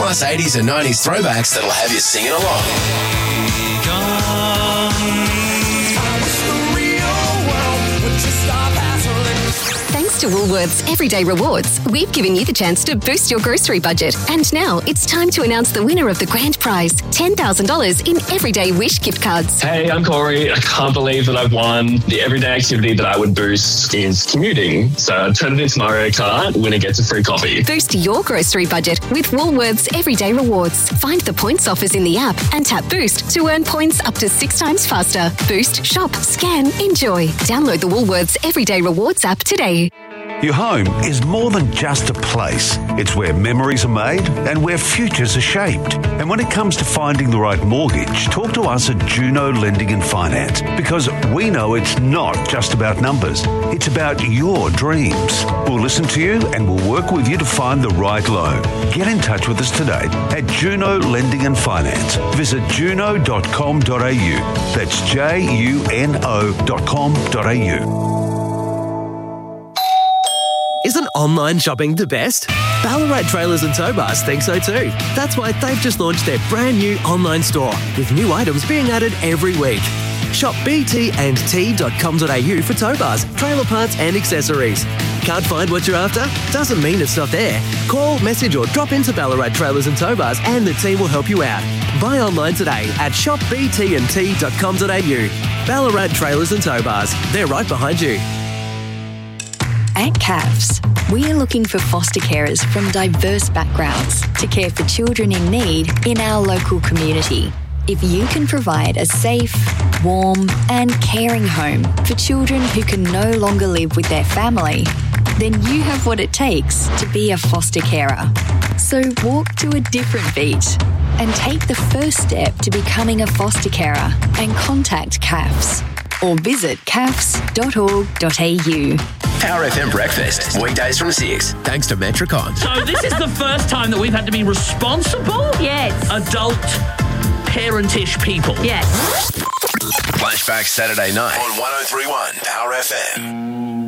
plus 80s and 90s throwbacks that'll have you singing along. Thanks to Woolworths Everyday Rewards, we've given you the chance to boost your grocery budget. And now it's time to announce the winner of the grand prize, $10,000 in Everyday Wish gift cards. Hey, I'm Corey. I can't believe that I've won. The everyday activity that I would boost is commuting. So I turn it into Mario Kart, winner gets a free coffee. Boost your grocery budget with Woolworths Everyday Rewards. Find the points offers in the app and tap Boost to earn points up to 6 times faster. Boost, shop, scan, enjoy. Download the Woolworths Everyday Rewards app today. Your home is more than just a place. It's where memories are made and where futures are shaped. And when it comes to finding the right mortgage, talk to us at Juno Lending and Finance, because we know it's not just about numbers. It's about your dreams. We'll listen to you and we'll work with you to find the right loan. Get in touch with us today at Juno Lending and Finance. Visit juno.com.au. That's juno.com.au. Isn't online shopping the best? Ballarat Trailers and Tow Bars think so too. That's why they've just launched their brand new online store with new items being added every week. Shop btandt.com.au for tow bars, trailer parts and accessories. Can't find what you're after? Doesn't mean it's not there. Call, message or drop into Ballarat Trailers and Tow Bars and the team will help you out. Buy online today at shopbtandt.com.au. Ballarat Trailers and Tow Bars. They're right behind you. At CAFS, we are looking for foster carers from diverse backgrounds to care for children in need in our local community. If you can provide a safe, warm and caring home for children who can no longer live with their family, then you have what it takes to be a foster carer. So walk to a different beat and take the first step to becoming a foster carer and contact CAFS or visit cafs.org.au. Power FM Breakfast, weekdays from 6, thanks to Metricon. So this is the first time that we've had to be responsible? Yes. Adult, parentish people. Yes. Flashback Saturday night on 103.1 Power FM.